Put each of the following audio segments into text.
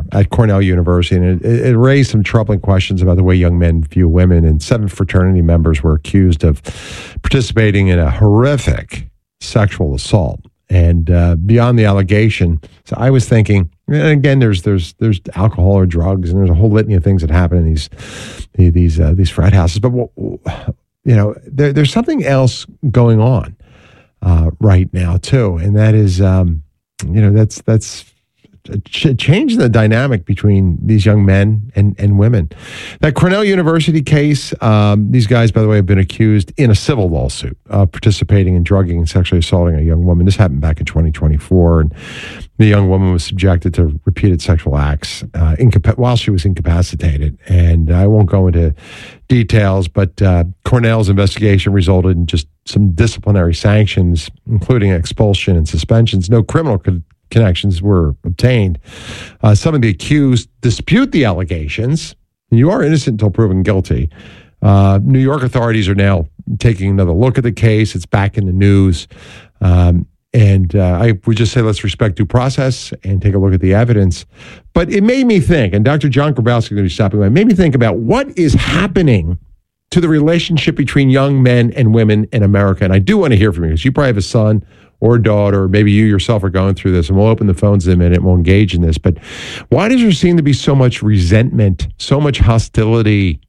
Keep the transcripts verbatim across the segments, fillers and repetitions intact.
at Cornell University, and it, it raised some troubling questions about the way young men view women. And seven fraternity members were accused of participating in a horrific sexual assault. And uh, beyond the allegation, so I was thinking, and again, there's there's there's alcohol or drugs, and there's a whole litany of things that happen in these these uh, these frat houses. But you know, there, there's something else going on uh, right now too, and that is, um, you know, that's that's. Ch- change the dynamic between these young men and, and women. That Cornell University case, um, these guys, by the way, have been accused in a civil lawsuit of participating in drugging and sexually assaulting a young woman. This happened back in twenty twenty-four, and the young woman was subjected to repeated sexual acts uh, incapa- while she was incapacitated. And I won't go into details, but uh, Cornell's investigation resulted in just some disciplinary sanctions, including expulsion and suspensions. No criminal could connections were obtained. Uh, some of the accused dispute the allegations. You are innocent until proven guilty. Uh, New York authorities are now taking another look at the case. It's back in the news. Um, and uh, I would just say let's respect due process and take a look at the evidence. But it made me think, and Doctor John Grabowski is going to be stopping by, it made me think about what is happening to the relationship between young men and women in America. And I do want to hear from you, because you probably have a son or daughter, or maybe you yourself are going through this, and we'll open the phones in a minute and we'll engage in this. But why does there seem to be so much resentment, so much hostility?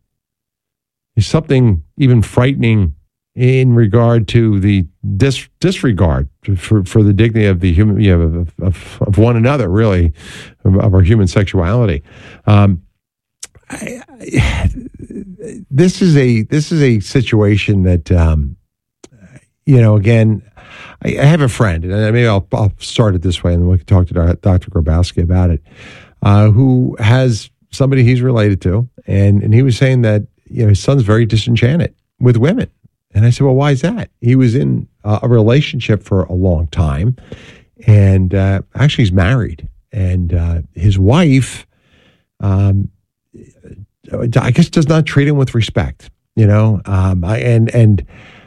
Is something even frightening in regard to the dis- disregard for, for the dignity of the human, you know, of, of, of one another, really, of, of our human sexuality. Um, I, I, this is a this is a situation that um, you know, again. I have a friend, and maybe I'll, I'll start it this way, and then we can talk to Doctor Grabowski about it, uh, who has somebody he's related to, and, and he was saying that, you know, his son's very disenchanted with women. And I said, well, why is that? He was in uh, a relationship for a long time, and uh, actually he's married, and uh, his wife, um, I guess, does not treat him with respect, you know, um, I, and and.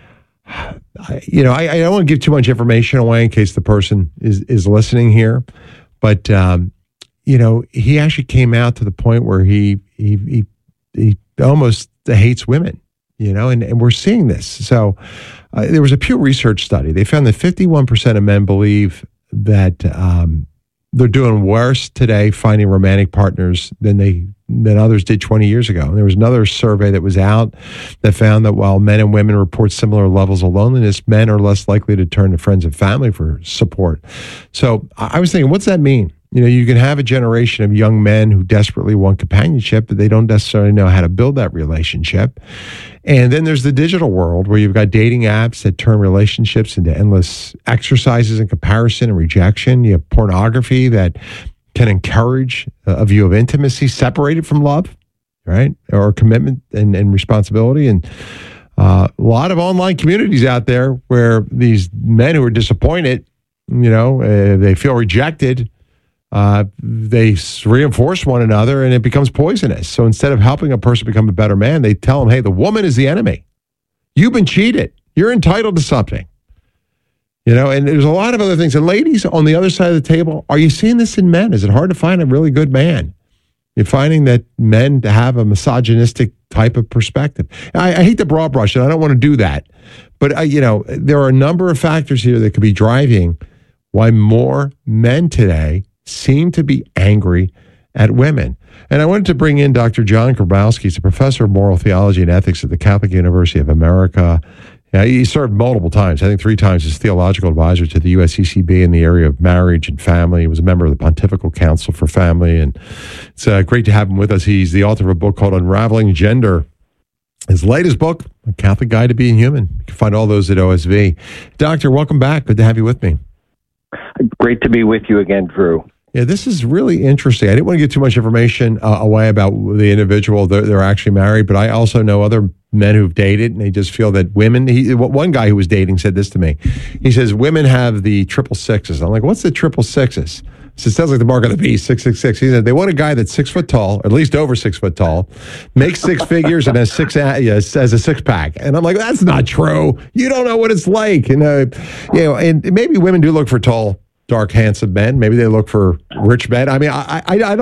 I, you know, I, I don't want to give too much information away in case the person is, is listening here, but um, you know, he actually came out to the point where he he he, he almost hates women, you know, and, and we're seeing this. So uh, there was a Pew Research study. They found that fifty-one percent of men believe that um, they're doing worse today finding romantic partners than they than others did twenty years ago. And there was another survey that was out that found that while men and women report similar levels of loneliness, men are less likely to turn to friends and family for support. So I was thinking, what's that mean? You know, you can have a generation of young men who desperately want companionship, but they don't necessarily know how to build that relationship. And then there's the digital world where you've got dating apps that turn relationships into endless exercises in comparison and rejection. You have pornography that can encourage a view of intimacy separated from love, right? Or commitment and, and responsibility. And uh, a lot of online communities out there where these men who are disappointed, you know, uh, they feel rejected, Uh, they reinforce one another, and it becomes poisonous. So instead of helping a person become a better man, they tell them, hey, the woman is the enemy. You've been cheated. You're entitled to something. You know, and there's a lot of other things. And ladies, on the other side of the table, are you seeing this in men? Is it hard to find a really good man? You're finding that men have a misogynistic type of perspective. I, I hate the broad brush, and I don't want to do that. But, uh, you know, there are a number of factors here that could be driving why more men today seem to be angry at women. And I wanted to bring in Doctor John Grabowski. He's a professor of moral theology and ethics at the Catholic University of America. Uh, he served multiple times, I think three times, as theological advisor to the U S C C B in the area of marriage and family. He was a member of the Pontifical Council for Family. And it's uh, great to have him with us. He's the author of a book called Unraveling Gender. His latest book, A Catholic Guide to Being Human. You can find all those at O S V. Doctor, welcome back. Good to have you with me. Great to be with you again, Drew. Yeah, this is really interesting. I didn't want to get too much information uh, away about the individual. They're, they're actually married, but I also know other men who've dated, and they just feel that women, he, one guy who was dating said this to me. He says, women have the triple sixes. I'm like, what's the triple sixes? So it sounds like the mark of the beast, six six six. He said they want a guy that's six foot tall, or at least over six foot tall, makes six figures, and has six uh, has a six pack. And I'm like, that's not true. You don't know what it's like. And uh, you know, and maybe women do look for tall, dark, handsome men. Maybe they look for rich men. I mean, I I, I don't.